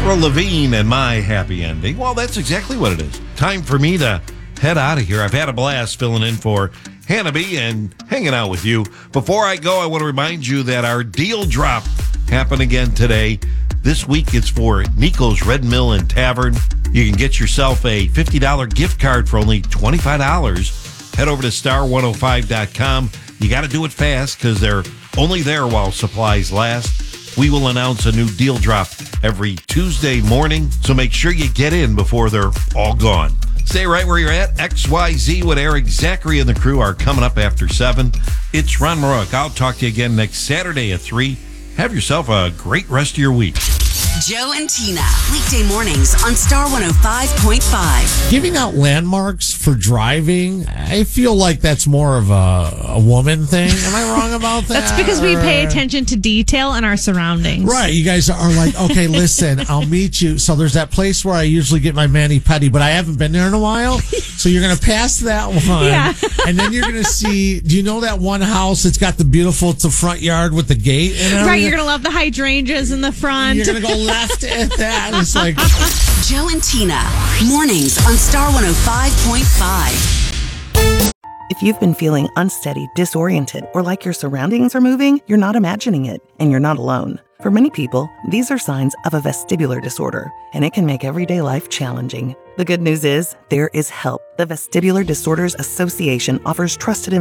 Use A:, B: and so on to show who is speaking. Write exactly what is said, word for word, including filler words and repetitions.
A: Avril Lavigne and My Happy Ending. Well, that's exactly what it is. Time for me to head out of here. I've had a blast filling in for Hannah B and hanging out with you. Before I go, I want to remind you that our deal drop happened again today. This week it's for Nico's Red Mill and Tavern. You can get yourself a fifty dollars gift card for only twenty-five dollars. Head over to star one oh five dot com. You got to do it fast because they're only there while supplies last. We will announce a new deal drop every Tuesday morning, so make sure you get in before they're all gone. Stay right where you're at. X Y Z with Eric Zachary and the crew are coming up after seven. It's Ron Marook. I'll talk to you again next Saturday at three. Have yourself a great rest of your week.
B: Joe and Tina, weekday mornings on Star one oh five point five.
C: Giving out landmarks for driving, I feel like that's more of a, a woman thing. Am I wrong about that?
D: That's because we pay attention to detail in our surroundings.
C: Right. You guys are like, okay, listen, I'll meet you. So there's that place where I usually get my mani-pedi, but I haven't been there in a while. So you're going to pass that one.
D: Yeah.
C: And then you're going to see, do you know that one house that's got the beautiful, it's the front yard with the gate? And
D: right. You're going to love the hydrangeas in the front.
C: You're going to go left at that. It's like
B: Joe and Tina, mornings on Star one oh five point five.
E: If you've been feeling unsteady, disoriented, or like your surroundings are moving, you're not imagining it, and you're not alone. For many people, these are signs of a vestibular disorder, and it can make everyday life challenging. The good news is, there is help. The Vestibular Disorders Association offers trusted